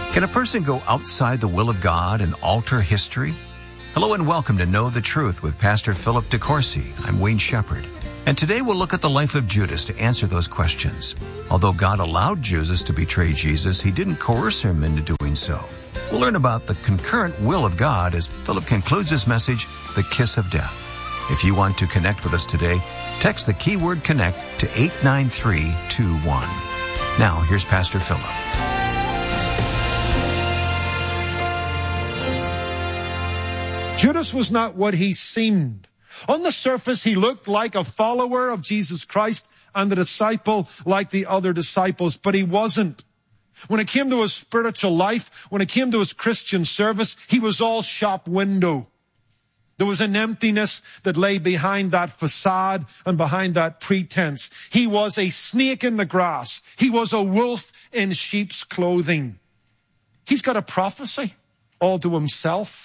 Can a person go outside the will of God and alter history? Hello and welcome to Know the Truth with Pastor Philip DeCourcy. I'm Wayne Shepherd. And today we'll look at the life of Judas to answer those questions. Although God allowed Judas to betray Jesus, he didn't coerce him into doing so. We'll learn about the concurrent will of God as Philip concludes his message, The Kiss of Death. If you want to connect with us today, text the keyword CONNECT to 89321. Now, here's Pastor Philip. Judas was not what he seemed. On the surface, he looked like a follower of Jesus Christ and a disciple like the other disciples, but he wasn't. When it came to his spiritual life, when it came to his Christian service, he was all shop window. There was an emptiness that lay behind that facade and behind that pretense. He was a snake in the grass. He was a wolf in sheep's clothing. He's got a prophecy all to himself.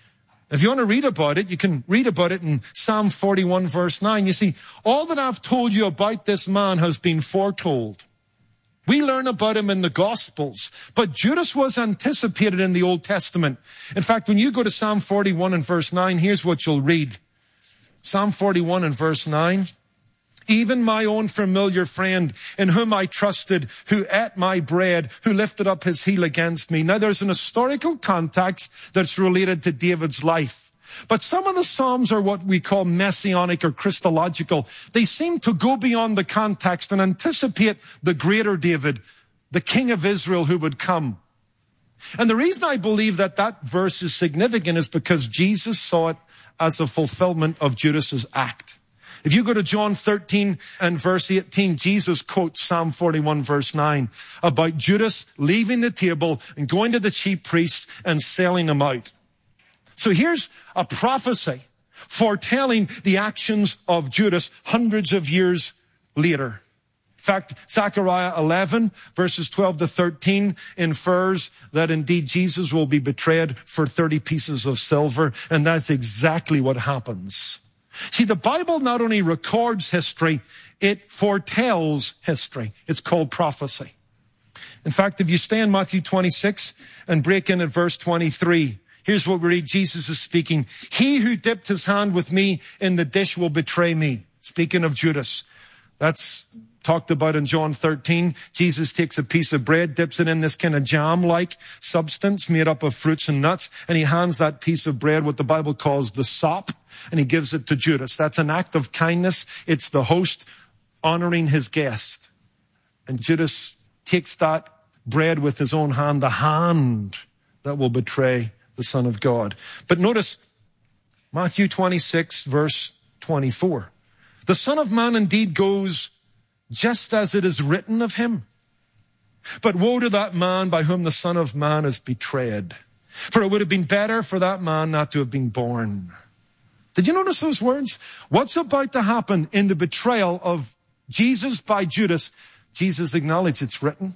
If you want to read about it, you can read about it in Psalm 41 verse 9. You see, all that I've told you about this man has been foretold. We learn about him in the Gospels, but Judas was anticipated in the Old Testament. In fact, when you go to Psalm 41 and verse 9, here's what you'll read. Psalm 41 and verse 9. Even my own familiar friend in whom I trusted, who ate my bread, who lifted up his heel against me. Now there's an historical context that's related to David's life. But some of the Psalms are what we call messianic or Christological. They seem to go beyond the context and anticipate the greater David, the King of Israel who would come. And the reason I believe that that verse is significant is because Jesus saw it as a fulfillment of Judas's act. If you go to John 13 and verse 18, Jesus quotes Psalm 41 verse 9 about Judas leaving the table and going to the chief priests and selling them out. So here's a prophecy foretelling the actions of Judas hundreds of years later. In fact, Zechariah 11 verses 12 to 13 infers that indeed Jesus will be betrayed for 30 pieces of silver, and that's exactly what happens. See, the Bible not only records history, it foretells history. It's called prophecy. In fact, if you stay in Matthew 26 and break in at verse 23, here's what we read. Jesus is speaking. He who dipped his hand with me in the dish will betray me. Speaking of Judas. That's talked about in John 13. Jesus takes a piece of bread, dips it in this kind of jam-like substance made up of fruits and nuts, and he hands that piece of bread, what the Bible calls the sop, and he gives it to Judas. That's an act of kindness. It's the host honoring his guest. And Judas takes that bread with his own hand, the hand that will betray the Son of God. But notice Matthew 26, verse 24. The Son of Man indeed goes just as it is written of him. But woe to that man by whom the Son of Man is betrayed. For it would have been better for that man not to have been born. Did you notice those words? What's about to happen in the betrayal of Jesus by Judas? Jesus acknowledged it's written.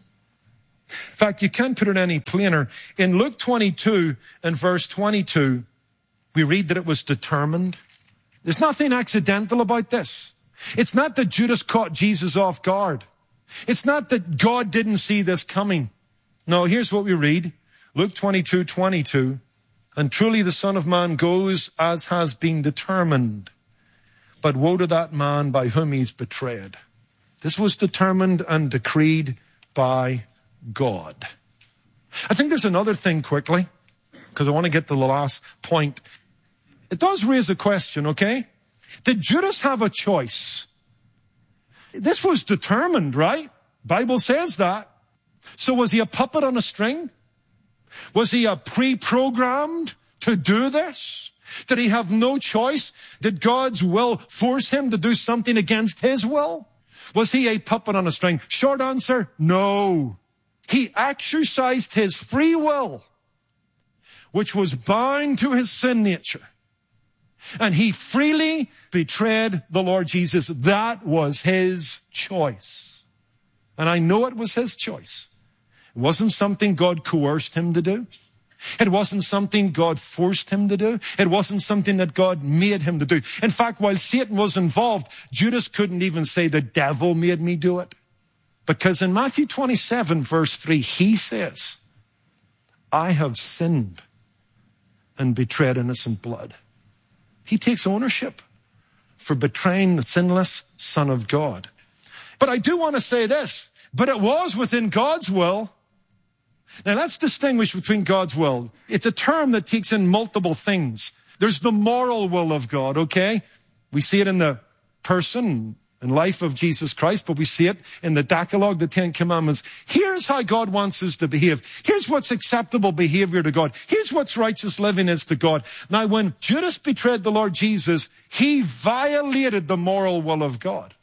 In fact, you can't put it any plainer. In Luke 22 and verse 22, we read that it was determined. There's nothing accidental about this. It's not that Judas caught Jesus off guard. It's not that God didn't see this coming. No, here's what we read. Luke 22:22. And truly the Son of Man goes as has been determined. But woe to that man by whom he's betrayed. This was determined and decreed by God. I think there's another thing quickly, because I want to get to the last point. It does raise a question, okay? Did Judas have a choice? This was determined, right? Bible says that. So was he a puppet on a string? Was he a pre-programmed to do this? Did he have no choice? Did God's will force him to do something against his will? Was he a puppet on a string? Short answer, no. He exercised his free will, which was bound to his sin nature. And he freely betrayed the Lord Jesus. That was his choice. And I know it was his choice. It wasn't something God coerced him to do. It wasn't something God forced him to do. It wasn't something that God made him to do. In fact, while Satan was involved, Judas couldn't even say the devil made me do it. Because in Matthew 27, verse 3, he says, I have sinned and betrayed innocent blood. He takes ownership for betraying the sinless Son of God. But I do want to say this, but it was within God's will. Now let's distinguish between God's will. It's a term that takes in multiple things. There's the moral will of God, okay? We see it in the person and life of Jesus Christ, but we see it in the Decalogue, the Ten Commandments. Here's how God wants us to behave. Here's what's acceptable behavior to God. Here's what's righteous living is to God. Now, when Judas betrayed the Lord Jesus, he violated the moral will of God.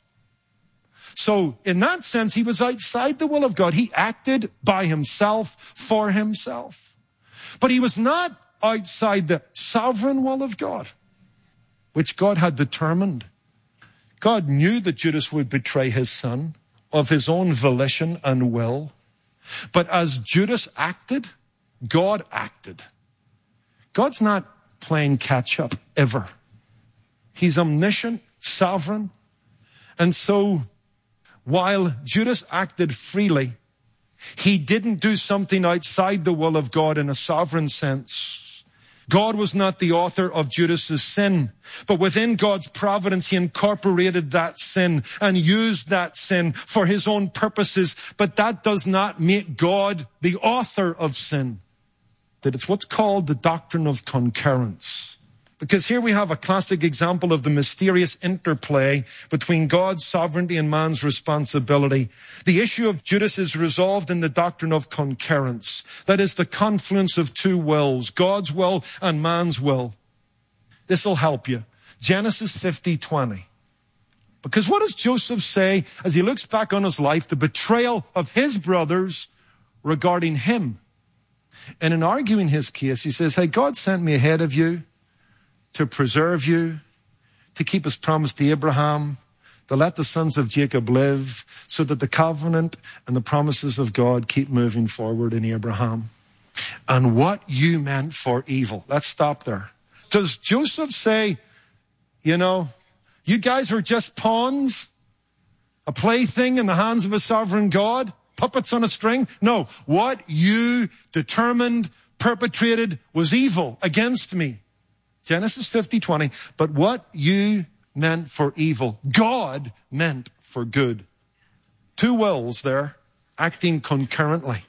So, in that sense, he was outside the will of God. He acted by himself, for himself. But he was not outside the sovereign will of God, which God had determined. God knew that Judas would betray his son of his own volition and will. But as Judas acted, God acted. God's not playing catch up ever. He's omniscient, sovereign. And so, while Judas acted freely, he didn't do something outside the will of God in a sovereign sense. God was not the author of Judas's sin, but within God's providence, he incorporated that sin and used that sin for his own purposes. But that does not make God the author of sin. That it's what's called the doctrine of concurrence. Because here we have a classic example of the mysterious interplay between God's sovereignty and man's responsibility. The issue of Judas is resolved in the doctrine of concurrence. That is the confluence of two wills, God's will and man's will. This will help you. Genesis 50:20. Because what does Joseph say as he looks back on his life, the betrayal of his brothers regarding him? And in arguing his case, he says, hey, God sent me ahead of you to preserve you, to keep his promise to Abraham, to let the sons of Jacob live, so that the covenant and the promises of God keep moving forward in Abraham. And what you meant for evil. Let's stop there. Does Joseph say, you guys are just pawns, a plaything in the hands of a sovereign God, puppets on a string? No, what you determined, perpetrated was evil against me. Genesis 50:20, but what you meant for evil, God meant for good. Two wills there, acting concurrently.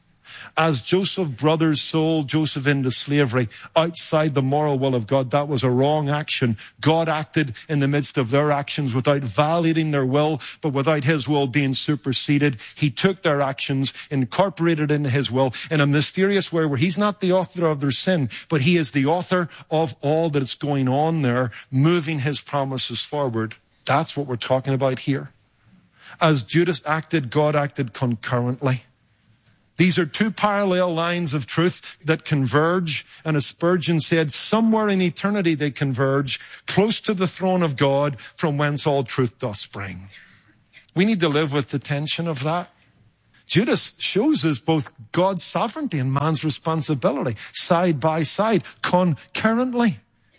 As Joseph's brothers sold Joseph into slavery outside the moral will of God, that was a wrong action. God acted in the midst of their actions without violating their will, but without his will being superseded. He took their actions, incorporated into his will in a mysterious way where he's not the author of their sin, but he is the author of all that's going on there, moving his promises forward. That's what we're talking about here. As Judas acted, God acted concurrently. These are two parallel lines of truth that converge, and as Spurgeon said, somewhere in eternity they converge, close to the throne of God, from whence all truth doth spring. We need to live with the tension of that. Judas shows us both God's sovereignty and man's responsibility, side by side, concurrently.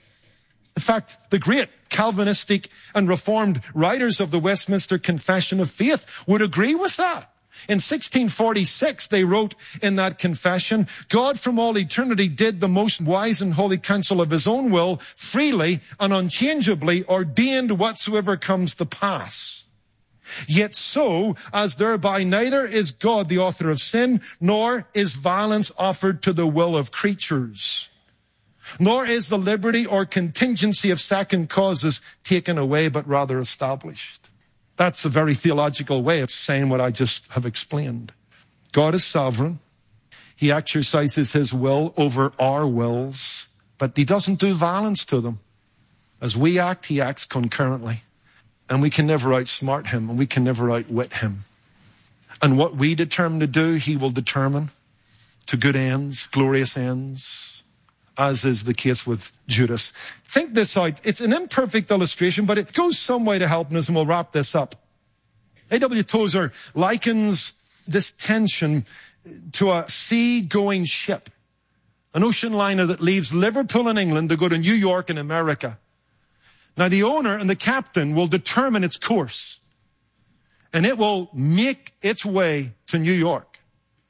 In fact, the great Calvinistic and Reformed writers of the Westminster Confession of Faith would agree with that. In 1646, they wrote in that confession, God from all eternity did the most wise and holy counsel of his own will, freely and unchangeably ordained whatsoever comes to pass. Yet so, as thereby neither is God the author of sin, nor is violence offered to the will of creatures, nor is the liberty or contingency of second causes taken away, but rather established. That's a very theological way of saying what I just have explained. God is sovereign. He exercises his will over our wills, but he doesn't do violence to them. As we act, he acts concurrently. And we can never outsmart him, and we can never outwit him. And what we determine to do, he will determine to good ends, glorious ends, as is the case with Judas. Think this out. It's an imperfect illustration, but it goes some way to helping us, and we'll wrap this up. A.W. Tozer likens this tension to a sea-going ship, an ocean liner that leaves Liverpool in England to go to New York in America. Now, the owner and the captain will determine its course, and it will make its way to New York.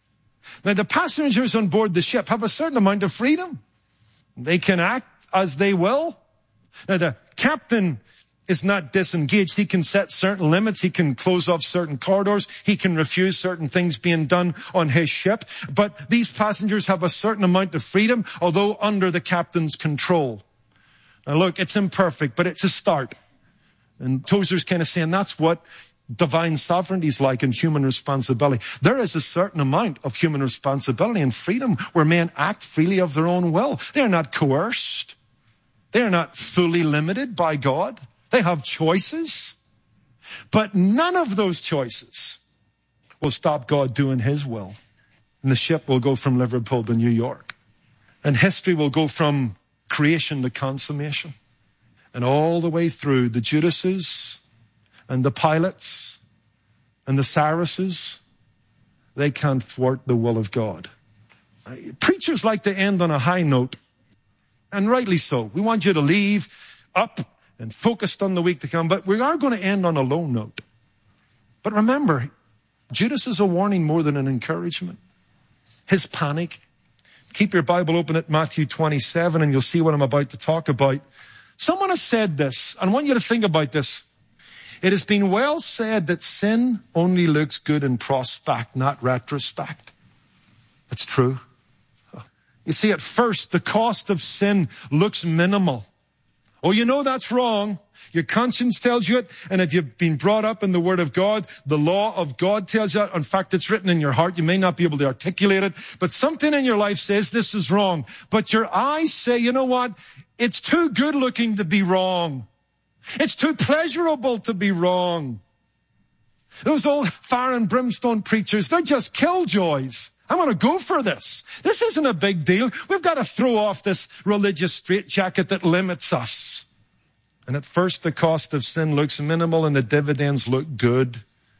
Now, the passengers on board the ship have a certain amount of freedom. They can act as they will. Now, the captain is not disengaged. He can set certain limits. He can close off certain corridors. He can refuse certain things being done on his ship. But these passengers have a certain amount of freedom, although under the captain's control. Now, look, it's imperfect, but it's a start. And Tozer's kind of saying that's what divine sovereignty is like in human responsibility. There is a certain amount of human responsibility and freedom where men act freely of their own will. They are not coerced. They are not fully limited by God. They have choices. But none of those choices will stop God doing his will. And the ship will go from Liverpool to New York. And history will go from creation to consummation. And all the way through, the Judases and the Pilates and the Cyruses, they can't thwart the will of God. Preachers like to end on a high note, and rightly so. We want you to leave up and focused on the week to come, but we are going to end on a low note. But remember, Judas is a warning more than an encouragement. His panic. Keep your Bible open at Matthew 27 and you'll see what I'm about to talk about. Someone has said this, and I want you to think about this. It has been well said that sin only looks good in prospect, not retrospect. It's true. You see, at first, the cost of sin looks minimal. Oh, you know that's wrong. Your conscience tells you it. And if you've been brought up in the Word of God, the law of God tells you it. In fact, it's written in your heart. You may not be able to articulate it, but something in your life says this is wrong. But your eyes say, you know what? It's too good looking to be wrong. It's too pleasurable to be wrong. Those old fire and brimstone preachers, they're just killjoys. I want to go for this. This isn't a big deal. We've got to throw off this religious straitjacket that limits us. And at first, the cost of sin looks minimal and the dividends look good.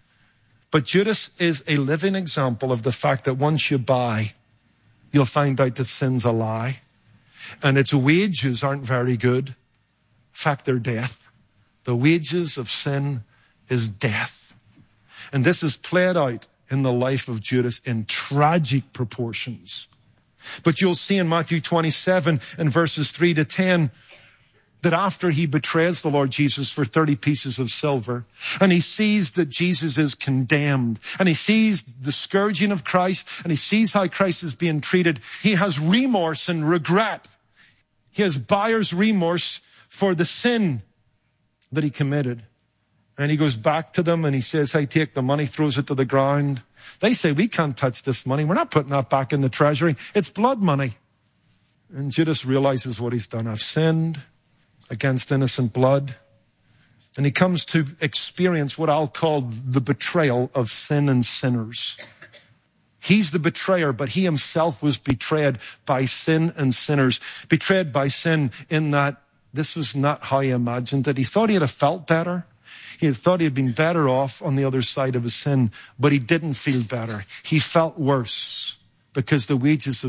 But Judas is a living example of the fact that once you buy, you'll find out that sin's a lie. And its wages aren't very good. In fact, they're death. The wages of sin is death. And this is played out in the life of Judas in tragic proportions. But you'll see in Matthew 27 and verses 3 to 10 that after he betrays the Lord Jesus for 30 pieces of silver, and he sees that Jesus is condemned, and he sees the scourging of Christ, and he sees how Christ is being treated, he has remorse and regret. He has buyer's remorse for the sin that he committed. And he goes back to them and he says, hey, take the money, throws it to the ground. They say, we can't touch this money. We're not putting that back in the treasury. It's blood money. And Judas realizes what he's done. I've sinned against innocent blood. And he comes to experience what I'll call the betrayal of sin and sinners. He's the betrayer, but he himself was betrayed by sin and sinners. Betrayed by sin in that this was not how he imagined it. He thought he'd have felt better. He had thought he had been better off on the other side of his sin, but he didn't feel better. He felt worse because the wages of